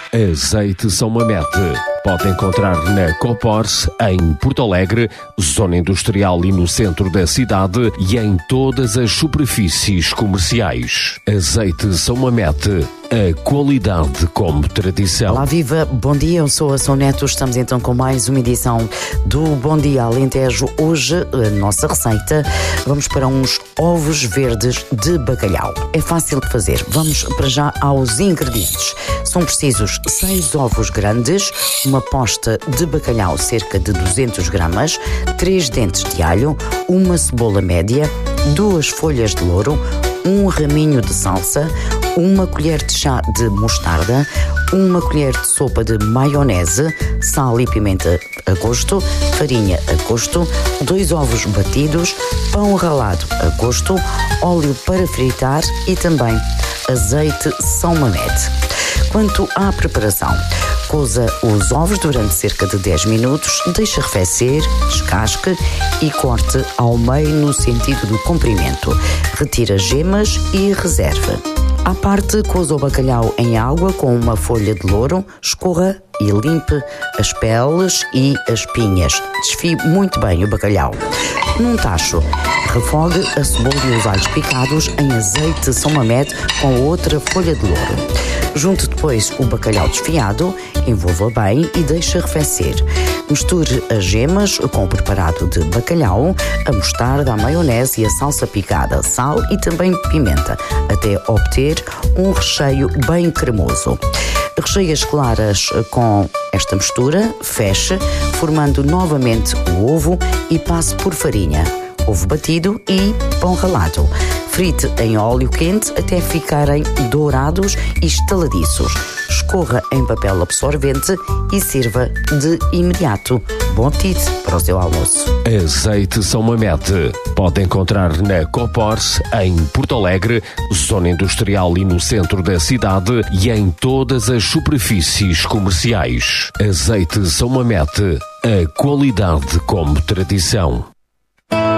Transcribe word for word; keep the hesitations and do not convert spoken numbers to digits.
Azeite São Mamede. Pode encontrar na Copors, em Porto Alegre, zona industrial e no centro da cidade e em todas as superfícies comerciais. Azeite São Mamede. A qualidade como tradição. Olá, viva, bom dia, eu sou a São Neto, estamos então com mais uma edição do Bom Dia Alentejo. Hoje, a nossa receita, vamos para uns ovos verdes de bacalhau. É fácil de fazer, vamos para já aos ingredientes. São precisos seis ovos grandes, uma posta de bacalhau cerca de duzentos gramas, três dentes de alho, uma cebola média, duas folhas de louro, um raminho de salsa, uma colher de chá de mostarda, uma colher de sopa de maionese, sal e pimenta a gosto, farinha a gosto, dois ovos batidos, pão ralado a gosto, óleo para fritar e também azeite São Mamede. Quanto à preparação, coza os ovos durante cerca de dez minutos, deixe arrefecer, descasque e corte ao meio no sentido do comprimento. Retire as gemas e reserve. À parte, coza o bacalhau em água com uma folha de louro, escorra e limpe as peles e as espinhas. Desfie muito bem o bacalhau. Num tacho, refogue a cebola e os alhos picados em azeite São Mamede com outra folha de louro. Junte depois o bacalhau desfiado, envolva bem e deixe arrefecer. Misture as gemas com o preparado de bacalhau, a mostarda, a maionese e a salsa picada, sal e também pimenta, até obter um recheio bem cremoso. Recheie as claras com esta mistura, feche, formando novamente o ovo e passe por farinha, ovo batido e pão ralado. Frite em óleo quente até ficarem dourados e estaladiços. Escorra em papel absorvente e sirva de imediato. Bom apetite para o seu almoço. Azeite São Mamede. Pode encontrar na Copors, em Porto Alegre, zona industrial e no centro da cidade e em todas as superfícies comerciais. Azeite São Mamede. A qualidade como tradição.